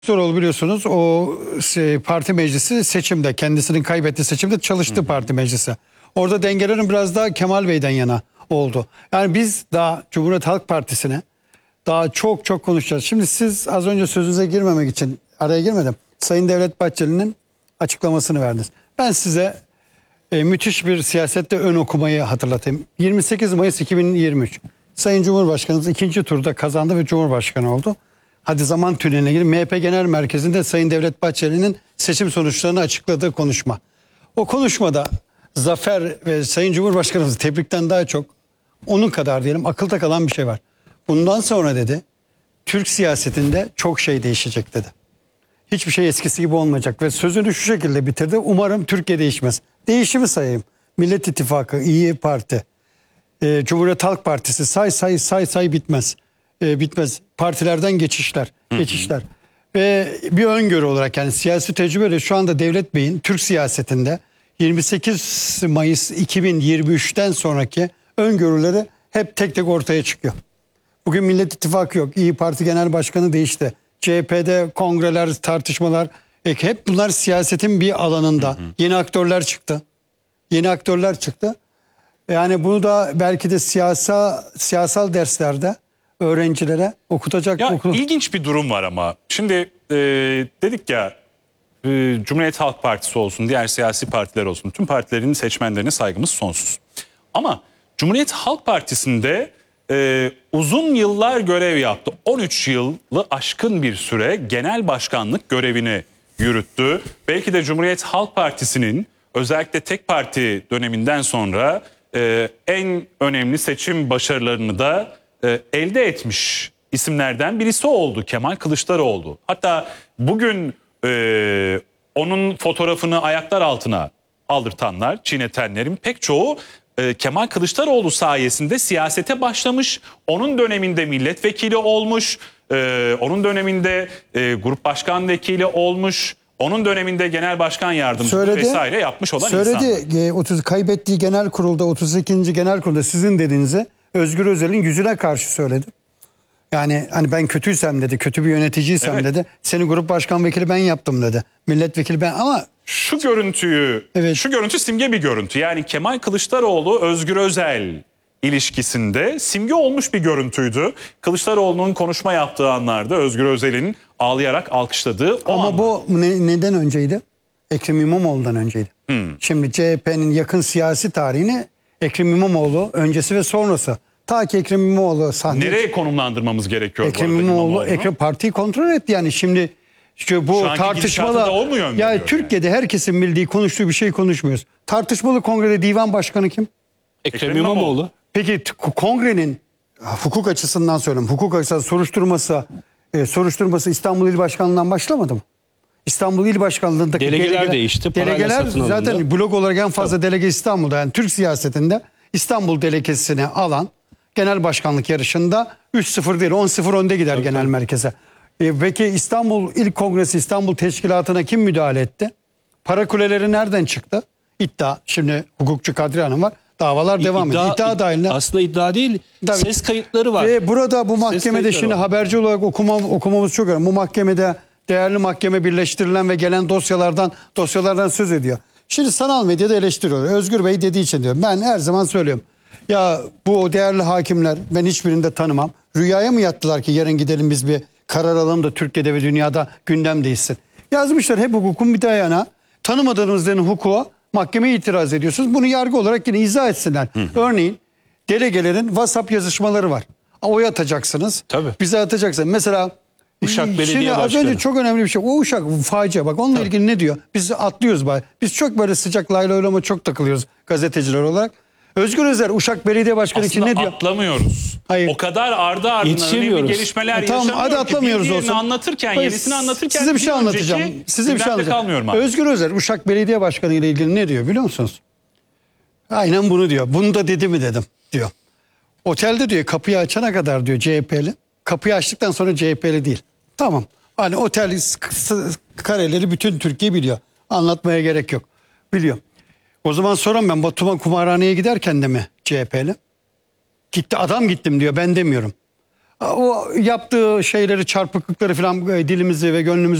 Kılıçdaroğlu biliyorsunuz o parti meclisi seçimde, kendisinin kaybettiği seçimde çalıştı parti meclisi. Orada dengelerin biraz daha Kemal Bey'den yana oldu. Yani biz daha Cumhuriyet Halk Partisi'ne daha çok konuşacağız. Şimdi siz az önce sözünüze girmemek için araya girmedim. Sayın Devlet Bahçeli'nin açıklamasını verdiniz. Ben size müthiş bir siyasette ön okumayı hatırlatayım. 28 Mayıs 2023. Sayın Cumhurbaşkanımız ikinci turda kazandı ve Cumhurbaşkanı oldu. Hadi zaman tüneline girin. MHP Genel Merkezi'nde Sayın Devlet Bahçeli'nin seçim sonuçlarını açıkladığı konuşma. O konuşmada zafer ve Sayın Cumhurbaşkanımızı tebrikten daha çok onun kadar diyelim akılda kalan bir şey var. Bundan sonra dedi Türk siyasetinde çok şey değişecek dedi. Hiçbir şey eskisi gibi olmayacak ve sözünü şu şekilde bitirdi. Umarım Türkiye değişmez. Değişimi sayayım. Millet İttifakı, İYİ Parti, Cumhuriyet Halk Partisi say bitmez. Bitmez. Partilerden geçişler. Ve bir öngörü olarak yani siyasi tecrübeyle şu anda Devlet Bey'in Türk siyasetinde 28 Mayıs 2023'ten sonraki öngörüleri hep tek tek ortaya çıkıyor. Bugün Millet İttifakı yok. İYİ Parti Genel Başkanı değişti. CHP'de kongreler, tartışmalar hep bunlar siyasetin bir alanında. Yeni aktörler çıktı. Yani bunu da belki de siyasal derslerde öğrencilere okutacak. Ya ilginç bir durum var ama. Şimdi dedik ya Cumhuriyet Halk Partisi olsun, diğer siyasi partiler olsun. Tüm partilerin seçmenlerine saygımız sonsuz. Ama Cumhuriyet Halk Partisi'nde uzun yıllar görev yaptı. 13 yılı aşkın bir süre genel başkanlık görevini yürüttü. Belki de Cumhuriyet Halk Partisi'nin özellikle tek parti döneminden sonra en önemli seçim başarılarını da elde etmiş isimlerden birisi oldu Kemal Kılıçdaroğlu. Hatta bugün onun fotoğrafını ayaklar altına aldırtanlar, çiğnetenlerin pek çoğu Kemal Kılıçdaroğlu sayesinde siyasete başlamış. Onun döneminde milletvekili olmuş, onun döneminde grup başkan vekili olmuş. Onun döneminde genel başkan yardımcısı vesaire yapmış olan insanlar. Söyledi kaybettiği genel kurulda 32. genel kurulda sizin dediğinizi Özgür Özel'in yüzüne karşı söyledi. Yani hani ben kötüysem dedi, kötü bir yöneticiysem dedi. Seni grup başkan vekili ben yaptım dedi. Milletvekili ben ama şu görüntü simge bir görüntü. Yani Kemal Kılıçdaroğlu Özgür Özel ilişkisinde simge olmuş bir görüntüydü. Kılıçdaroğlu'nun konuşma yaptığı anlarda Özgür Özel'in ağlayarak alkışladığı o ama anlar. bu neden önceydi? Ekrem İmamoğlu'ndan önceydi. Şimdi CHP'nin yakın siyasi tarihini Ekrem İmamoğlu öncesi ve sonrası. Ta ki Ekrem İmamoğlu sahneye... Nereye konumlandırmamız gerekiyor Ekrem İmamoğlu? Ekrem partiyi kontrol etti yani şimdi bu tartışmalı... Yani Türkiye'de herkesin bildiği, konuştuğu bir şey konuşmuyoruz. Tartışmalı kongrede divan başkanı kim? Ekrem İmamoğlu. Peki kongrenin hukuk açısından söyleyeyim. Hukuk açısından soruşturması İstanbul İl Başkanlığı'ndan başlamadı mı? İstanbul İl Başkanlığı'ndaki delegeler değişti. Delegeler zaten blok olarak en fazla delege İstanbul'da. Yani Türk siyasetinde İstanbul delegesini alan genel başkanlık yarışında 3-0 değil 10-0 önde gider genel merkeze. Peki İstanbul İl Kongresi, İstanbul Teşkilatı'na kim müdahale etti? Para kuleleri nereden çıktı? İddia. Şimdi hukukçu Kadriye Hanım var. Davalar devam ediyor. İddia dahilinde. Aslında iddia değil. Tabii. Ses kayıtları var. Ve burada bu mahkemede şimdi haberci olarak okumamız çok önemli. Bu mahkemede değerli mahkeme birleştirilen ve gelen dosyalardan söz ediyor. Şimdi sanal medyada eleştiriyor. Özgür Bey dediği için diyor. Ben her zaman söylüyorum. Ya bu değerli hakimler ben hiçbirini de tanımam. Rüyaya mı yattılar ki yarın gidelim biz bir karar alalım da Türkiye'de ve dünyada gündem değişsin. Yazmışlar hep hukukun bir dayanağı. Tanımadığınız hukuka mahkemeye itiraz ediyorsunuz. Bunu yargı olarak yine izah etsinler. Örneğin delegelerin WhatsApp yazışmaları var. Oy atacaksınız. Tabii. Bize atacaksınız. Mesela Uşak Belediye şimdi Başkanı. az önce çok önemli bir şey. O Uşak facia bak onunla ilgili ne diyor? Biz atlıyoruz bari. Biz çok böyle sıcak layla oylama çok takılıyoruz gazeteciler olarak. Özgür Özel Uşak Belediye Başkanı için ne diyor? Atlamıyoruz. Hayır. O kadar ardı ardına önemli gelişmeler tamam, yaşanıyor hadi atlamıyoruz ki olsun. anlatırken, yenisini anlatırken size bir şey anlatacağım. kalmıyorum abi. Özgür Özel Uşak Belediye Başkanı ile ilgili ne diyor biliyor musunuz? Aynen bunu diyor. Bunu da dedi mi dedim diyor. Otelde diyor kapıyı açana kadar diyor CHP'li. Kapıyı açtıktan sonra CHP'li değil. Tamam. Hani otel kareleri bütün Türkiye biliyor. Anlatmaya gerek yok. Biliyor. O zaman soran ben Batum'a kumarhaneye giderken de mi CHP'li? Gitti adam gittim diyor ben demiyorum. o yaptığı şeyleri, çarpıklıkları falan dilimizi ve gönlümüzü